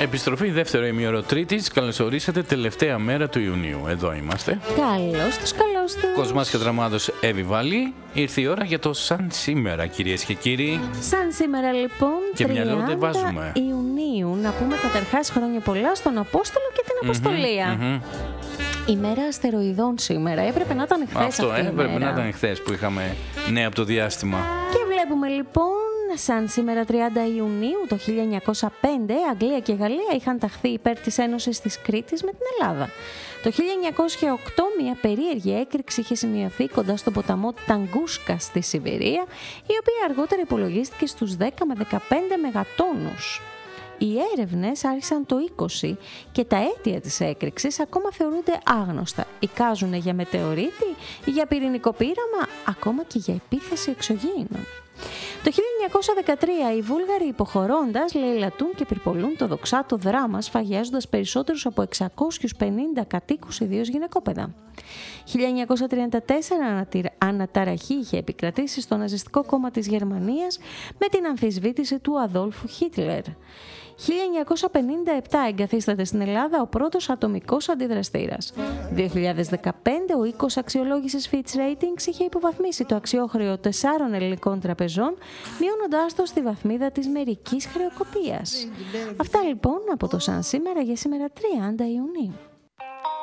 Επιστροφή δεύτερο ημίωρο Τρίτης. Καλώς ορίσατε, τελευταία μέρα του Ιουνίου. Εδώ είμαστε. Καλώς τους, καλώς τους. Κοσμάς και Δραμάδος, Εύη Βάλλη. Ήρθε η ώρα για το σαν σήμερα, κυρίες και κύριοι. Σαν σήμερα λοιπόν, και 30 μυαλό δεν βάζουμε. Ιουνίου. Να πούμε καταρχάς χρόνια πολλά στον Απόστολο και την Αποστολία. Η μέρα αστεροειδών σήμερα. Έπρεπε να ήταν χθες. Αυτό αυτή έπρεπε η μέρα. να ήταν χθες που είχαμε νέα από το διάστημα. Και βλέπουμε λοιπόν, σαν σήμερα 30 Ιουνίου το 1905, Αγγλία και Γαλλία είχαν ταχθεί υπέρ της Ένωσης της Κρήτης με την Ελλάδα. Το 1908 μια περίεργη έκρηξη είχε σημειωθεί κοντά στον ποταμό Ταγκούσκα στη Σιβηρία, η οποία αργότερα υπολογίστηκε στους 10 με 15 μεγατόνους. Οι έρευνες άρχισαν το 20 και τα αίτια της έκρηξης ακόμα θεωρούνται άγνωστα. Εικάζουν για μετεωρίτη, για πυρηνικό πείραμα, ακόμα και για επίθεση εξωγήινων. Το 1913 οι Βούλγαροι υποχωρώντας λαιλατούν και πυρπολούν το δοξάτο δράμα, σφαγιάζοντας περισσότερους από 650 κατοίκους, ιδίως γυναικόπαιδα. 1934 αναταραχή είχε επικρατήσει στο ναζιστικό κόμμα της Γερμανίας με την αμφισβήτηση του Αδόλφου Χίτλερ. 1957 εγκαθίσταται στην Ελλάδα ο πρώτος ατομικός αντιδραστήρας. 2015 ο οίκος αξιολόγησης Fitch Ratings είχε υποβαθμίσει το αξιόχρεο 4 ελληνικών τραπεζών, μειώνοντάς το στη βαθμίδα της μερικής χρεοκοπίας. Αυτά λοιπόν από το σαν σήμερα για σήμερα 30 Ιουνίου.